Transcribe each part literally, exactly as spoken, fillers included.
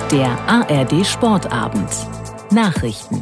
Der A R D Sportabend. Nachrichten.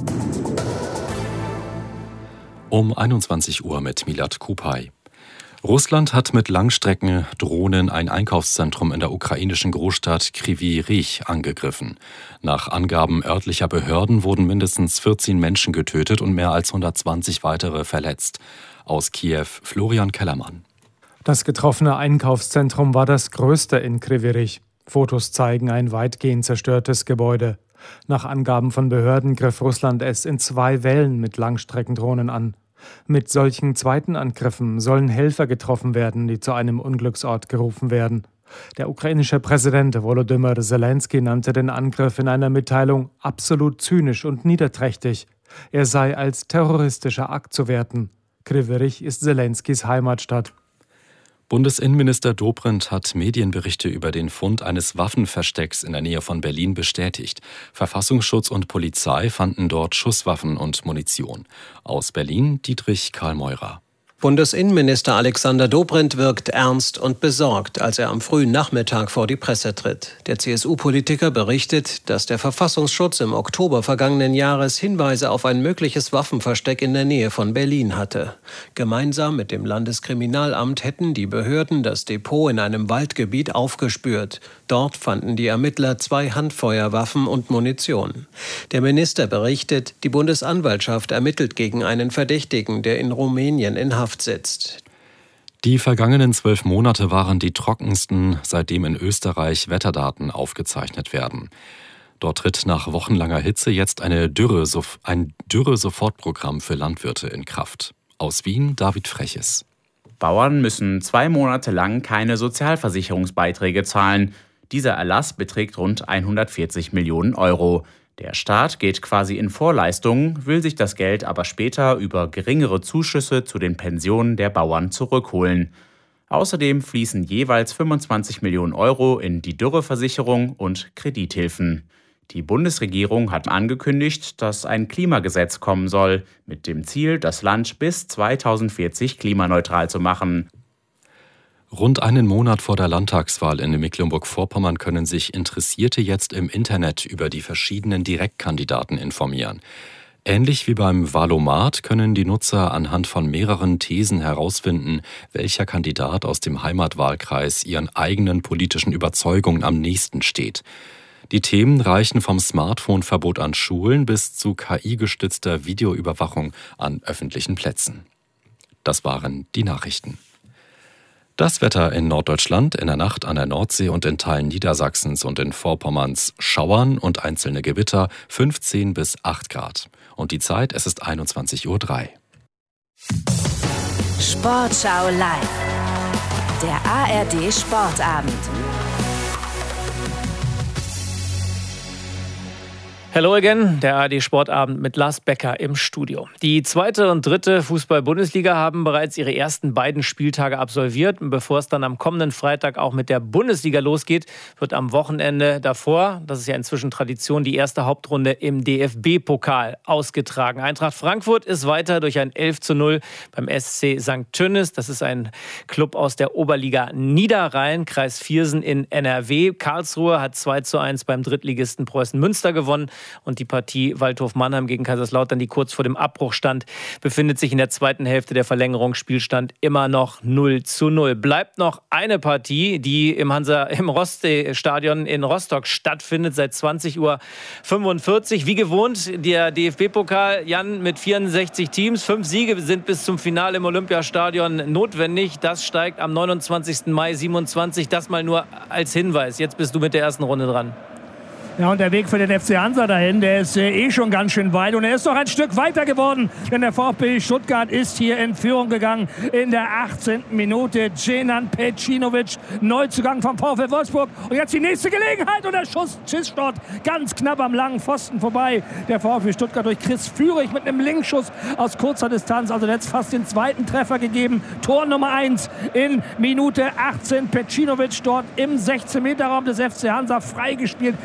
Um einundzwanzig Uhr mit Milad Kupay. Russland hat mit Langstreckendrohnen ein Einkaufszentrum in der ukrainischen Großstadt Kryvyi Rih angegriffen. Nach Angaben örtlicher Behörden wurden mindestens vierzehn Menschen getötet und mehr als hundertzwanzig weitere verletzt. Aus Kiew Florian Kellermann. Das getroffene Einkaufszentrum war das größte in Kryvyi Rih. Fotos zeigen ein weitgehend zerstörtes Gebäude. Nach Angaben von Behörden griff Russland es in zwei Wellen mit Langstreckendrohnen an. Mit solchen zweiten Angriffen sollen Helfer getroffen werden, die zu einem Unglücksort gerufen werden. Der ukrainische Präsident Volodymyr Zelensky nannte den Angriff in einer Mitteilung absolut zynisch und niederträchtig. Er sei als terroristischer Akt zu werten. Kryvyi Rih ist Zelenskys Heimatstadt. Bundesinnenminister Dobrindt hat Medienberichte über den Fund eines Waffenverstecks in der Nähe von Berlin bestätigt. Verfassungsschutz und Polizei fanden dort Schusswaffen und Munition. Aus Berlin Dietrich Karl Meurer. Bundesinnenminister Alexander Dobrindt wirkt ernst und besorgt, als er am frühen Nachmittag vor die Presse tritt. Der C S U-Politiker berichtet, dass der Verfassungsschutz im Oktober vergangenen Jahres Hinweise auf ein mögliches Waffenversteck in der Nähe von Berlin hatte. Gemeinsam mit dem Landeskriminalamt hätten die Behörden das Depot in einem Waldgebiet aufgespürt. Dort fanden die Ermittler zwei Handfeuerwaffen und Munition. Der Minister berichtet, die Bundesanwaltschaft ermittelt gegen einen Verdächtigen, der in Rumänien in Haft sitzt. Die vergangenen zwölf Monate waren die trockensten, seitdem in Österreich Wetterdaten aufgezeichnet werden. Dort tritt nach wochenlanger Hitze jetzt eine Dürre, ein Dürre-Sofortprogramm für Landwirte in Kraft. Aus Wien David Freches. Bauern müssen zwei Monate lang keine Sozialversicherungsbeiträge zahlen. Dieser Erlass beträgt rund hundertvierzig Millionen Euro. Der Staat geht quasi in Vorleistungen, will sich das Geld aber später über geringere Zuschüsse zu den Pensionen der Bauern zurückholen. Außerdem fließen jeweils fünfundzwanzig Millionen Euro in die Dürreversicherung und Kredithilfen. Die Bundesregierung hat angekündigt, dass ein Klimagesetz kommen soll, mit dem Ziel, das Land bis zweitausendvierzig klimaneutral zu machen. Rund einen Monat vor der Landtagswahl in Mecklenburg-Vorpommern können sich Interessierte jetzt im Internet über die verschiedenen Direktkandidaten informieren. Ähnlich wie beim Wahlomat können die Nutzer anhand von mehreren Thesen herausfinden, welcher Kandidat aus dem Heimatwahlkreis ihren eigenen politischen Überzeugungen am nächsten steht. Die Themen reichen vom Smartphone-Verbot an Schulen bis zu K I-gestützter Videoüberwachung an öffentlichen Plätzen. Das waren die Nachrichten. Das Wetter in Norddeutschland, in der Nacht an der Nordsee und in Teilen Niedersachsens und in Vorpommerns Schauern und einzelne Gewitter fünfzehn bis acht Grad. Und die Zeit, es ist einundzwanzig Uhr drei. Sportschau live. Der A R D Sportabend. Hello again, der A R D Sportabend mit Lars Becker im Studio. Die zweite und dritte Fußball-Bundesliga haben bereits ihre ersten beiden Spieltage absolviert. Und bevor es dann am kommenden Freitag auch mit der Bundesliga losgeht, wird am Wochenende davor, das ist ja inzwischen Tradition, die erste Hauptrunde im D F B-Pokal ausgetragen. Eintracht Frankfurt ist weiter durch ein elf zu null beim S C Sankt Tönnis. Das ist ein Club aus der Oberliga Niederrhein, Kreis Viersen in N R W. Karlsruhe hat zwei zu eins beim Drittligisten Preußen Münster gewonnen. Und die Partie Waldhof-Mannheim gegen Kaiserslautern, die kurz vor dem Abbruch stand, befindet sich in der zweiten Hälfte der Verlängerung. Spielstand immer noch null zu null. Bleibt noch eine Partie, die im Hansa im Roste-Stadion in Rostock stattfindet, seit zwanzig Uhr fünfundvierzig. Wie gewohnt, der D F B-Pokal, Jan, mit vierundsechzig Teams. Fünf Siege sind bis zum Finale im Olympiastadion notwendig. Das steigt am neunundzwanzigsten Mai siebenundzwanzig. Das mal nur als Hinweis. Jetzt bist du mit der ersten Runde dran. Ja, und der Weg für den F C Hansa dahin, der ist äh, eh schon ganz schön weit. Und er ist noch ein Stück weiter geworden, denn der VfB Stuttgart ist hier in Führung gegangen in der achtzehnten Minute. Dženan Pejcinovic, Neuzugang vom VfL Wolfsburg. Und jetzt die nächste Gelegenheit und der Schuss Schuss dort ganz knapp am langen Pfosten vorbei. Der VfB Stuttgart durch Chris Führig mit einem Linksschuss aus kurzer Distanz. Also jetzt fast den zweiten Treffer gegeben. Tor Nummer eins in Minute achtzehn. Pejcinovic dort im sechzehn Meter Raum des F C Hansa freigespielt, hat sich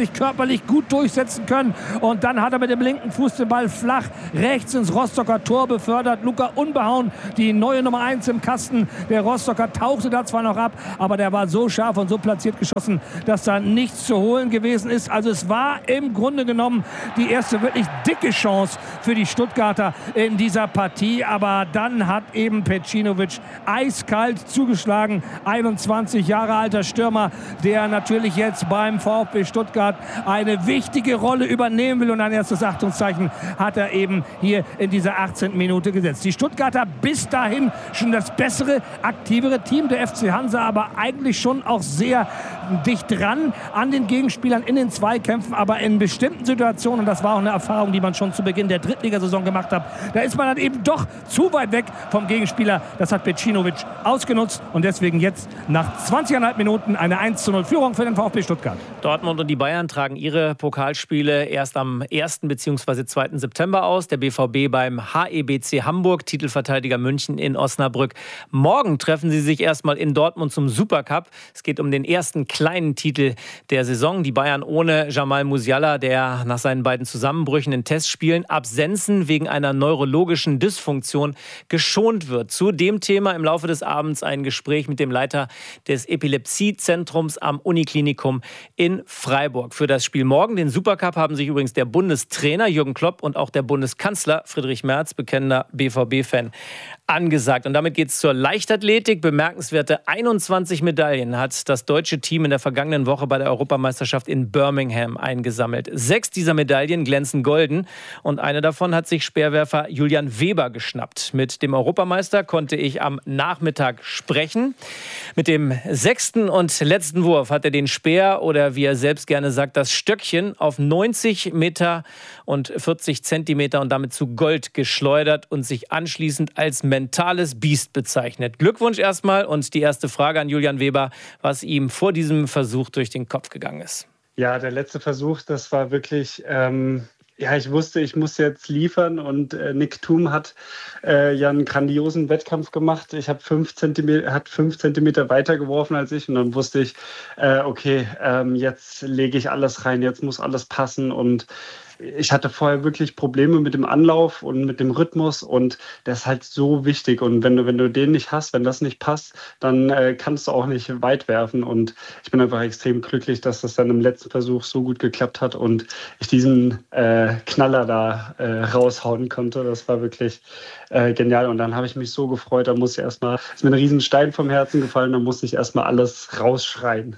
sich körperlich gut durchsetzen können. Und dann hat er mit dem linken Fuß den Ball flach rechts ins Rostocker Tor befördert. Luca Unbehauen, die neue Nummer eins im Kasten. Der Rostocker tauchte da zwar noch ab, aber der war so scharf und so platziert geschossen, dass da nichts zu holen gewesen ist. Also es war im Grunde genommen die erste wirklich dicke Chance für die Stuttgarter in dieser Partie. Aber dann hat eben Pecinovic eiskalt zugeschlagen. einundzwanzig Jahre alter Stürmer, der natürlich jetzt beim VfB Stuttgart eine wichtige Rolle übernehmen will. Und ein erstes Achtungszeichen hat er eben hier in dieser achtzehnten Minute gesetzt. Die Stuttgarter bis dahin schon das bessere, aktivere Team, der F C Hansa aber eigentlich schon auch sehr dicht dran an den Gegenspielern in den Zweikämpfen, aber in bestimmten Situationen, und das war auch eine Erfahrung, die man schon zu Beginn der Drittligasaison gemacht hat, da ist man dann eben doch zu weit weg vom Gegenspieler. Das hat Pecinovic ausgenutzt und deswegen jetzt nach zwanzig Komma fünf Minuten eine eins zu null Führung für den VfB Stuttgart. Dortmund und die Bayern tragen ihre Pokalspiele erst am ersten bzw. zweiten September aus. Der B V B beim H E B C Hamburg, Titelverteidiger München in Osnabrück. Morgen treffen sie sich erstmal in Dortmund zum Supercup. Es geht um den ersten kleinen Titel der Saison. Die Bayern ohne Jamal Musiala, der nach seinen beiden Zusammenbrüchen in Testspielen Absenzen wegen einer neurologischen Dysfunktion geschont wird. Zu dem Thema im Laufe des Abends ein Gespräch mit dem Leiter des Epilepsiezentrums am Uniklinikum in Freiburg. Für das Spiel morgen, den Supercup, haben sich übrigens der Bundestrainer Jürgen Klopp und auch der Bundeskanzler Friedrich Merz, bekennender B V B-Fan, angesagt. Und damit geht es zur Leichtathletik. Bemerkenswerte einundzwanzig Medaillen hat das deutsche Team in der vergangenen Woche bei der Europameisterschaft in Birmingham eingesammelt. Sechs dieser Medaillen glänzen golden und eine davon hat sich Speerwerfer Julian Weber geschnappt. Mit dem Europameister konnte ich am Nachmittag sprechen. Mit dem sechsten und letzten Wurf hat er den Speer, oder wie er selbst gerne sagt, das Stöckchen, auf neunzig Meter und vierzig Zentimeter und damit zu Gold geschleudert und sich anschließend als mentales Biest bezeichnet. Glückwunsch erstmal und die erste Frage an Julian Weber, was ihm vor diesem Versuch durch den Kopf gegangen ist. Ja, der letzte Versuch, das war wirklich... Ähm Ja, ich wusste, ich muss jetzt liefern und äh, Nick Thum hat äh, ja einen grandiosen Wettkampf gemacht. Ich habe fünf Zentimeter, hat fünf Zentimeter weiter geworfen als ich und dann wusste ich, äh, okay, ähm, jetzt lege ich alles rein, jetzt muss alles passen und ich hatte vorher wirklich Probleme mit dem Anlauf und mit dem Rhythmus und das ist halt so wichtig und wenn du, wenn du den nicht hast, wenn das nicht passt, dann äh, kannst du auch nicht weit werfen und ich bin einfach extrem glücklich, dass das dann im letzten Versuch so gut geklappt hat und ich diesen äh, Knaller da äh, raushauen konnte. Das war wirklich äh, genial und dann habe ich mich so gefreut, da musste ich erstmal, ist mir ein riesen Stein vom Herzen gefallen, da musste ich erstmal alles rausschreien.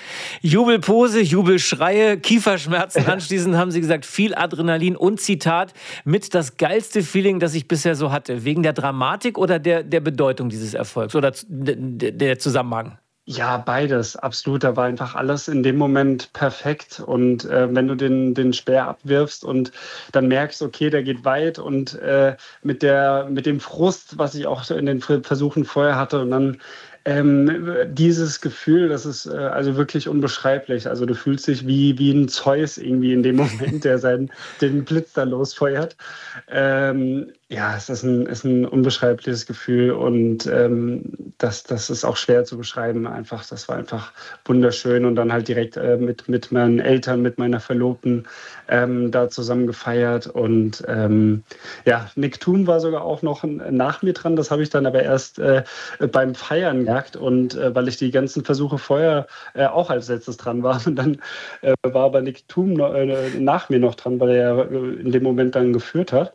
Jubelpose, Jubelschreie, Kieferschmerzen. Anschließend haben Sie gesagt, viel Adrenalin und Zitat mit das geilste Feeling, das ich bisher so hatte. Wegen der Dramatik oder der, der Bedeutung dieses Erfolgs oder der, der Zusammenhang? Ja, beides, absolut. Da war einfach alles in dem Moment perfekt. Und äh, wenn du den, den Speer abwirfst und dann merkst, okay, der geht weit und äh, mit, der, mit dem Frust, was ich auch in den Versuchen vorher hatte und dann Ähm, dieses Gefühl, das ist äh, also wirklich unbeschreiblich. Also du fühlst dich wie, wie ein Zeus irgendwie in dem Moment, der seinen, den Blitz da losfeuert. Ähm, ja, es ist ein, ist ein unbeschreibliches Gefühl und ähm, das, das ist auch schwer zu beschreiben. Einfach, das war einfach wunderschön und dann halt direkt äh, mit, mit meinen Eltern, mit meiner Verlobten ähm, da zusammen gefeiert und ähm, ja, Nick Thum war sogar auch noch nach mir dran. Das habe ich dann aber erst äh, beim Feiern gemerkt und äh, weil ich die ganzen Versuche vorher äh, auch als letztes dran war und dann äh, war aber Nick Thum noch, äh, nach mir noch dran, weil er äh, in dem Moment dann geführt hat.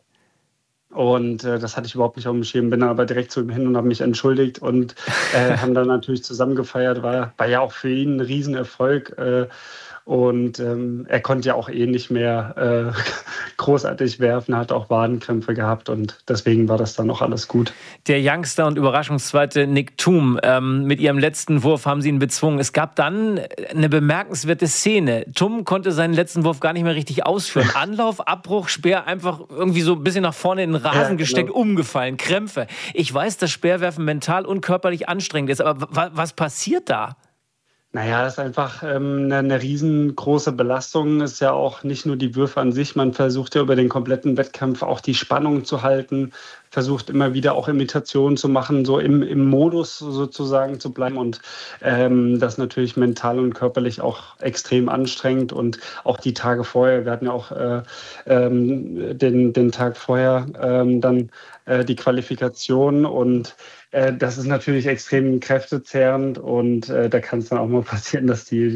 Und äh, das hatte ich überhaupt nicht auf dem Schirm, bin dann aber direkt zu ihm hin und habe mich entschuldigt und äh, haben dann natürlich zusammen gefeiert. War, war ja auch für ihn ein Riesenerfolg. Äh, und ähm, er konnte ja auch eh nicht mehr äh, großartig werfen, hat auch Wadenkrämpfe gehabt und deswegen war das dann auch alles gut. Der Youngster und Überraschungszweite Nick Thum, ähm, mit ihrem letzten Wurf haben sie ihn bezwungen. Es gab dann eine bemerkenswerte Szene. Thum konnte seinen letzten Wurf gar nicht mehr richtig ausführen. Anlauf, Abbruch, Speer einfach irgendwie so ein bisschen nach vorne in den Rasen ja, gesteckt, genau. Umgefallen, Krämpfe. Ich weiß, dass Speerwerfen mental und körperlich anstrengend ist, aber w- was passiert da? Naja, das ist einfach ähm, eine, eine riesengroße Belastung. Ist ja auch nicht nur die Würfe an sich. Man versucht ja über den kompletten Wettkampf auch die Spannung zu halten, versucht immer wieder auch Imitationen zu machen, so im, im Modus sozusagen zu bleiben. Und ähm, das natürlich mental und körperlich auch extrem anstrengend. Und auch die Tage vorher, wir hatten ja auch äh, ähm, den, den Tag vorher ähm, dann äh, die Qualifikation und äh, das ist natürlich extrem kräftezehrend und äh, da kann es dann auch mal passieren, dass die